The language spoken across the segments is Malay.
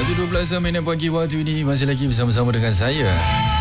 7.12 pagi waktu ini masih lagi bersama-sama dengan saya.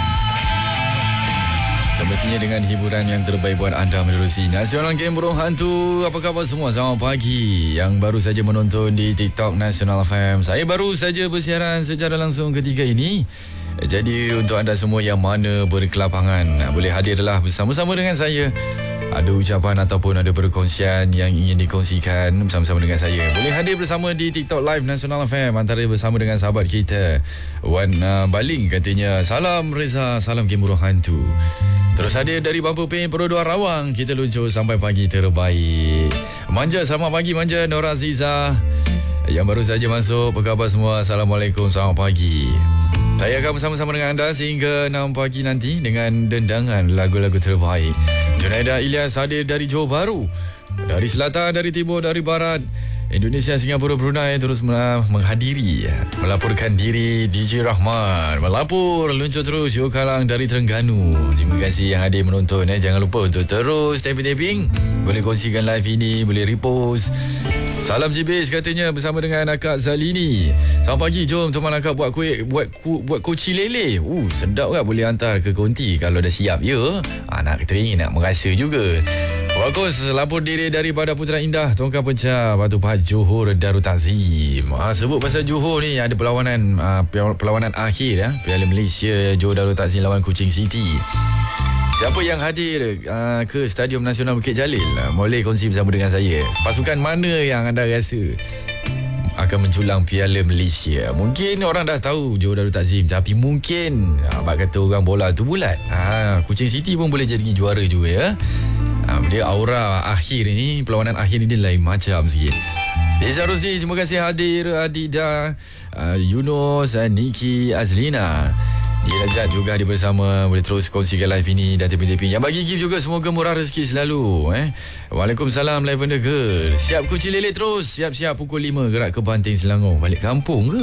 Semestinya dengan hiburan yang terbaik buat anda menerusi Nasional Game Burung Hantu. Apa khabar semua? Selamat pagi. Yang baru saja menonton di TikTok Nasional FM. Saya baru saja bersiaran secara langsung ketika ini. Jadi untuk anda semua yang mana berkelapangan, boleh hadirlah bersama-sama dengan saya. Ada ucapan ataupun ada perkongsian yang ingin dikongsikan bersama-sama dengan saya, boleh hadir bersama di TikTok Live Nasional FM. Antara bersama dengan sahabat kita Wan Baling, katanya salam Reza, salam Game Burung Hantu. Terus hadir dari Bampu Pin Perodua Rawang. Kita luncur sampai pagi terbaik. Manja, selamat pagi Manja. Nora Aziza yang baru saja masuk, apa khabar semua? Assalamualaikum, selamat pagi. Saya akan bersama-sama dengan anda sehingga 6 pagi nanti dengan dendangan lagu-lagu terbaik. Junaida Ilyas hadir dari Johor Bahru, dari selatan, dari timur, dari barat, Indonesia, Singapura, Brunei, terus menghadiri, melaporkan diri. DJ Rahman melapor, luncur terus. Yo Kalang dari Terengganu. Terima kasih yang hadir menonton. Jangan lupa untuk terus tapping-tapping. Boleh kongsikan live ini, boleh repost. Salam Jibis, katanya bersama dengan Akak Zalini. Selamat pagi, jom teman Akak buat kuih, buat kuci lele. Sedap kan? Boleh hantar ke konti kalau dah siap, ya. Nak teringin, nak merasa juga. Bagus, lapor diri daripada Putra Indah, Tongkang Pecah, Batu Pahat, Johor Darul Takzim. Sebut pasal Johor ni, ada perlawanan akhir Piala Malaysia Johor Darul Takzim lawan Kuching City. Siapa yang hadir ke Stadium Nasional Bukit Jalil, boleh kongsi bersama dengan saya. Pasukan mana yang anda rasa akan menculang Piala Malaysia? Mungkin orang dah tahu Johor Darul Takzim, tapi mungkin abang kata orang bola tu bulat, Kuching City pun boleh jadi juara juga, ya. Dia aura akhir ni, perlawanan akhir ni dia lain macam sikit. Deza Rosdi, terima kasih hadir. Adida, Yunus, Niki, Azlina, Dirajat juga hadir bersama. Boleh terus kongsikan live ini dan tipi-tipi. Yang bagi gift juga, semoga murah rezeki selalu. Waalaikumsalam, Lavender Girl. Siap kuci lele terus. Siap-siap pukul 5 gerak ke Banting Selangor. Balik kampung ke?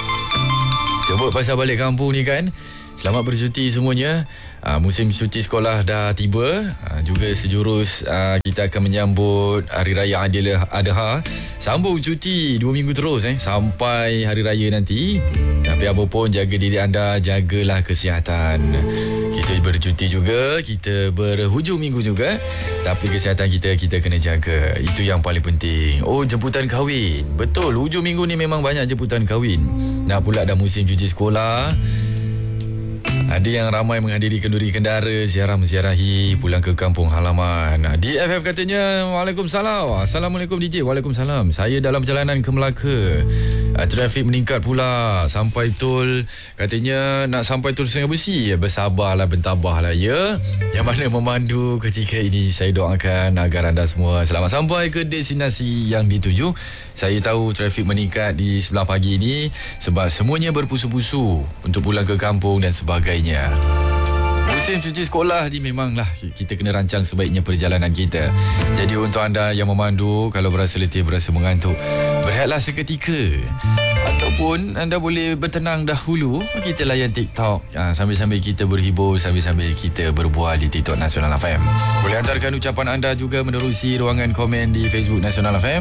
Sebut pasal balik kampung ni kan, selamat bercuti semuanya. Musim cuti sekolah dah tiba. Juga sejurus kita akan menyambut Hari Raya Adha. Sambung cuti 2 minggu terus sampai Hari Raya nanti. Tapi apa pun, jaga diri anda, jagalah kesihatan. Kita bercuti juga, kita berhujung minggu juga, tapi kesihatan kita kena jaga. Itu yang paling penting. Jemputan kahwin. Betul, hujung minggu ni memang banyak jemputan kahwin. Nak pula dah musim cuti sekolah. Ada yang ramai menghadiri kenduri kendara, ziarah-menziarahi, pulang ke kampung halaman. DFF katanya, Waalaikumsalam. Assalamualaikum DJ. Waalaikumsalam. Saya dalam perjalanan ke Melaka. Trafik meningkat pula sampai tol. Katanya nak sampai tol Sungai Besi. Bersabarlah, bertabahlah, ya. Yang mana memandu ketika ini, saya doakan agar anda semua selamat sampai ke destinasi yang dituju. Saya tahu trafik meningkat di sebelah pagi ini sebab semuanya berpusu-pusu untuk pulang ke kampung dan sebagainya. Musim cuti sekolah ni memanglah kita kena rancang sebaiknya perjalanan kita. Jadi untuk anda yang memandu, kalau berasa letih, berasa mengantuk, berehatlah seketika. Ataupun anda boleh bertenang dahulu. Kita layan TikTok sambil-sambil kita berhibur, sambil-sambil kita berbual di TikTok Nasional FM. Boleh hantarkan ucapan anda juga menerusi ruangan komen di Facebook Nasional FM.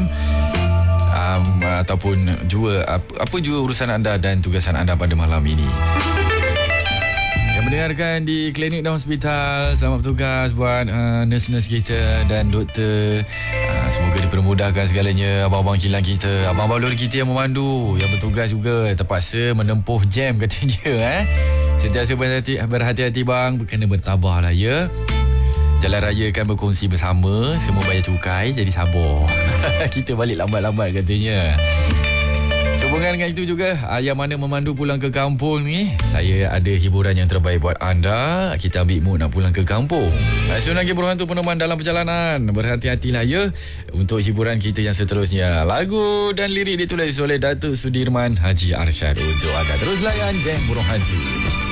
Ataupun juga apa juga urusan anda dan tugasan anda pada malam ini. Yang mendengarkan di klinik dan hospital, selamat bertugas buat nurse-nurse kita dan doktor. Semoga dipermudahkan segalanya. Abang-abang kilang kita, abang-abang lori kita yang memandu, yang bertugas juga terpaksa menempuh jam katanya. Sentiasa berhati-hati bang, kena bertabahlah, ya. Jalan raya kan berkongsi bersama, semua bayar cukai, jadi sabar. Kita balik lambat-lambat katanya. Sehubungan dengan itu juga, yang mana memandu pulang ke kampung ni, saya ada hiburan yang terbaik buat anda. Kita ambil mood nak pulang ke kampung. Nasional Game Burung Hantu peneman dalam perjalanan. Berhati-hatilah, ya, untuk hiburan kita yang seterusnya. Lagu dan lirik ditulis oleh Datuk Sudirman Haji Arsyad untuk anda. Terus layan Game Burung Hantu.